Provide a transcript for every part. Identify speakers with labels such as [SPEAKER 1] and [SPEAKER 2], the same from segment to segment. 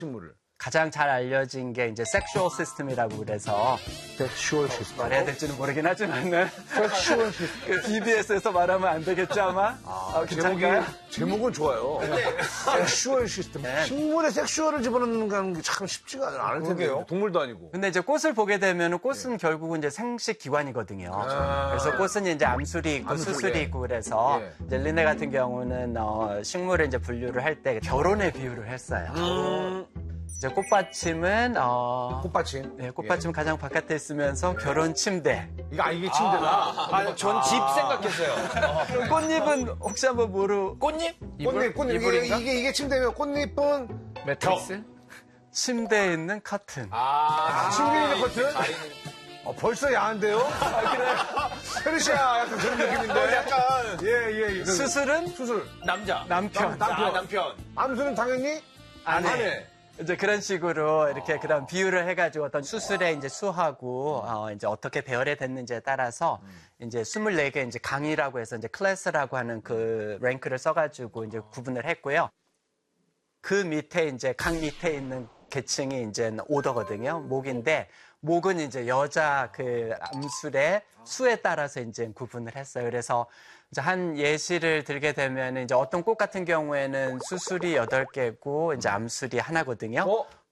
[SPEAKER 1] 식물을.
[SPEAKER 2] 가장 잘 알려진 게 이제 섹슈얼 시스템이라고 그래서
[SPEAKER 1] 섹슈얼 시스템.
[SPEAKER 2] 말해야 될지는 모르긴 하지만은
[SPEAKER 1] 섹슈얼 시스템.
[SPEAKER 2] BBS에서 말하면 안 되겠죠 아마? 괜찮을까요?
[SPEAKER 1] 제목은 좋아요. 섹슈얼 시스템.
[SPEAKER 2] 네.
[SPEAKER 1] 식물에 섹슈얼을 집어넣는 게 참 쉽지가 않을 텐데요. 동물도 아니고.
[SPEAKER 2] 근데 이제 꽃을 보게 되면은 꽃은 결국은 이제 생식 기관이거든요. 그래서 꽃은 이제 암술이 있고 수술이 있고 그래서 이제 린네 같은 경우는 식물을 이제 분류를 할 때 결혼에 비유를 했어요. 이제 꽃받침은
[SPEAKER 1] 꽃받침.
[SPEAKER 2] 네, 꽃받침은 가장 바깥에 있으면서 결혼 침대.
[SPEAKER 1] 이게 침대다.
[SPEAKER 3] 전 집 생각했어요.
[SPEAKER 2] 꽃잎은 혹시 한번
[SPEAKER 3] 꽃잎?
[SPEAKER 1] 꽃잎. 이게 침대면 꽃잎은
[SPEAKER 4] 매트리스?
[SPEAKER 2] 침대에 있는 커튼.
[SPEAKER 1] 침대에 있는 커튼? 벌써 야한데요? 그래. 페르시아 약간 그런 느낌인데.
[SPEAKER 3] 약간.
[SPEAKER 1] 예.
[SPEAKER 2] 수술은
[SPEAKER 1] 수술.
[SPEAKER 3] 남자.
[SPEAKER 2] 남편.
[SPEAKER 3] 남편.
[SPEAKER 1] 암수는 당연히
[SPEAKER 2] 아내. 이제 그런 식으로 이렇게 그런 비유를 해가지고 어떤 수술에 이제 수하고 이제 어떻게 배열이 됐는지에 따라서 이제 24개 이제 강의라고 해서 이제 클래스라고 하는 그 랭크를 써가지고 이제 구분을 했고요. 그 밑에 이제 강 밑에 있는 계층이 이제 오더거든요. 목인데 목은 이제 여자 그 암술의 수에 따라서 이제 구분을 했어요. 그래서 이제 한 예시를 들게 되면 이제 어떤 꽃 같은 경우에는 수술이 8개고 이제 암술이 하나거든요.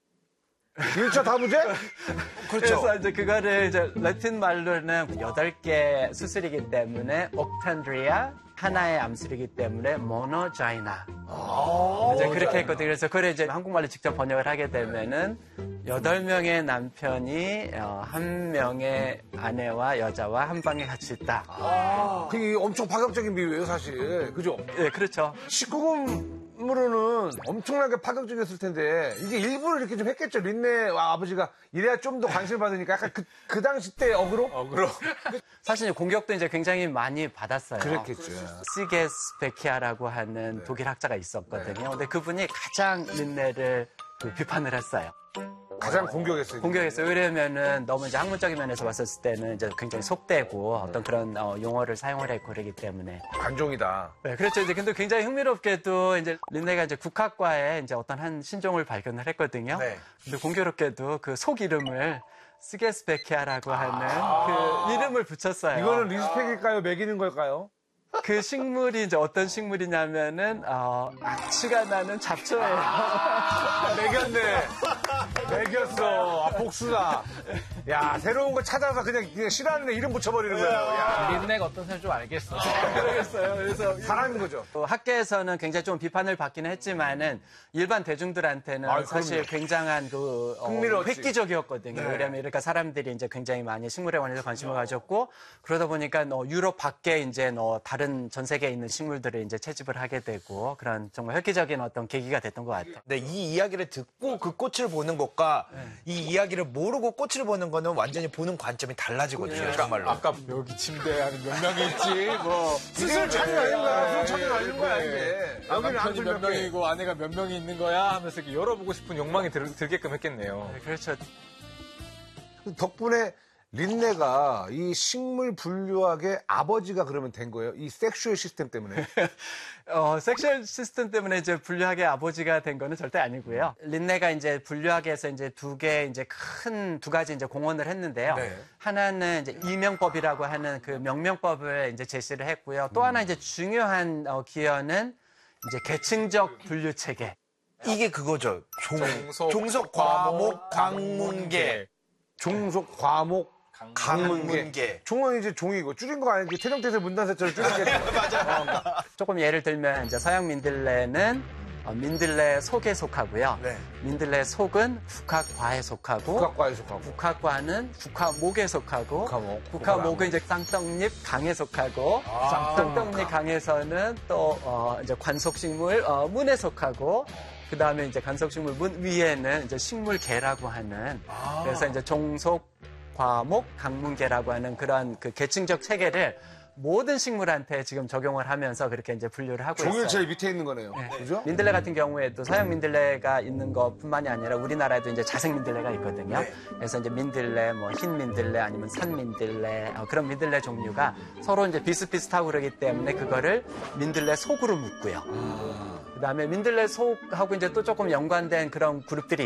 [SPEAKER 1] 1차 다부제?
[SPEAKER 2] 그렇죠. 그래서 이제 그거를 이제 라틴 말로는 8개 수술이기 때문에 옥탄드리아, 하나의 암술이기 때문에 모노자이나. 이제 그렇게 했거든요. 그래서 그걸 이제 한국말로 직접 번역을 하게 되면은 8명의 남편이 1명의 아내와 여자와 한 방에 같이 있다.
[SPEAKER 1] 그게 엄청 파격적인 비유예요, 사실. 그죠?
[SPEAKER 2] 네, 그렇죠.
[SPEAKER 1] 19금으로는 엄청나게 파격적이었을 텐데 이게 일부러 이렇게 좀 했겠죠. 린네 아버지가 이래야 좀 더 관심을 받으니까 약간 그 당시 때 어그로?
[SPEAKER 2] 사실 공격도 이제 굉장히 많이 받았어요.
[SPEAKER 1] 그랬겠죠.
[SPEAKER 2] 시게스 베키아라고 하는 독일 학자가 있었거든요. 근데 그분이 가장 린네를 비판을 했어요.
[SPEAKER 1] 가장 공격했어요.
[SPEAKER 2] 공격했어요. 왜냐면은 너무 이제 학문적인 면에서 봤었을 때는 이제 굉장히 속되고 어떤 그런 용어를 사용을 했고 그러기 때문에.
[SPEAKER 1] 관종이다.
[SPEAKER 2] 네, 그렇죠. 이제 근데 굉장히 흥미롭게도 이제 린네가 이제 국학과에 이제 어떤 한 신종을 발견을 했거든요. 근데 공교롭게도 그 속 이름을 시게스 베키아라고 하는 그 이름을 붙였어요.
[SPEAKER 1] 이거는 리스펙일까요? 매기는 걸까요?
[SPEAKER 2] 그 식물이 이제 어떤 식물이냐면은 악취가 나는 잡초예요.
[SPEAKER 1] 매겼어. 복수다. 야, 새로운 거 찾아서 그냥 싫어하는 애 이름 붙여버리는 거예요.
[SPEAKER 4] 린네가 어떤 사람인지 좀 알겠어.
[SPEAKER 2] 그러겠어요. 그래서
[SPEAKER 1] 사람인 거죠.
[SPEAKER 2] 학계에서는 굉장히 좀 비판을 받기는 했지만은 일반 대중들한테는 사실 굉장한 그 획기적이었거든요. 왜냐면 그러니까 사람들이 이제 굉장히 많이 식물에 관해서 관심을 가졌고 그러다 보니까 유럽 밖에 이제 다른 전 세계에 있는 식물들을 이제 채집을 하게 되고 그런 정말 획기적인 어떤 계기가 됐던 것 같아요.
[SPEAKER 3] 네, 이 이야기를 듣고 그 꽃을 보는 것과 이 이야기를 모르고 꽃을 보는 거는 완전히 보는 관점이 달라지거든요, 정말로.
[SPEAKER 4] 아까 여기 침대에 한 몇 명이 있지, 뭐.
[SPEAKER 1] 수술 참이 아닌가? 수술 참이 아닌 거야, 이게. 여기는
[SPEAKER 4] 남편이 몇 명이고 아내가 몇 명이 있는 거야 하면서 이렇게 열어보고 싶은 욕망이 들게끔 했겠네요.
[SPEAKER 2] 네, 그렇죠.
[SPEAKER 1] 덕분에 린네가 이 식물 분류학의 아버지가 그러면 된 거예요? 이 섹슈얼 시스템 때문에?
[SPEAKER 2] 섹슈얼 시스템 때문에 이제 분류학의 아버지가 된 거는 절대 아니고요. 린네가 이제 분류학에서 이제 두 가지 이제 공헌을 했는데요. 하나는 이제 이명법이라고 하는 그 명명법을 이제 제시를 했고요. 또 하나 이제 중요한 기여는 이제 계층적 분류 체계.
[SPEAKER 3] 이게 그거죠. 종속, 과목, 강문계.
[SPEAKER 1] 종속, 과목,
[SPEAKER 3] 강문계.
[SPEAKER 1] 종은 이제 종이고 줄인 거 아니지? 태정태세 문단세처럼 줄였겠죠.
[SPEAKER 3] 맞아.
[SPEAKER 2] 조금 예를 들면 이제 서양 민들레는 민들레 속에 속하고요. 민들레 속은 국화과에 속하고
[SPEAKER 1] 국화과에 속하고
[SPEAKER 2] 국화과는 국화목에 속하고 국화목은 이제 쌍떡잎 강에 속하고 쌍떡잎 강에서는 또 이제 관속식물 문에 속하고 그 다음에 이제 관속식물 문 위에는 이제 식물계라고 하는 그래서 이제 종속, 과목, 강문계라고 하는 그런 그 계층적 체계를 모든 식물한테 지금 적용을 하면서 그렇게 이제 분류를 하고 있어요.
[SPEAKER 1] 종일 제일 밑에 있는 거네요. 그죠?
[SPEAKER 2] 민들레 같은 경우에도 서양 민들레가 있는 것뿐만이 아니라 우리나라에도 이제 자색 민들레가 있거든요. 그래서 이제 민들레, 뭐 흰 민들레 아니면 산 민들레 그런 민들레 종류가 서로 이제 비슷비슷하고 그러기 때문에 그거를 민들레 속으로 묶고요. 그다음에 민들레 속하고 이제 또 조금 연관된 그런 그룹들이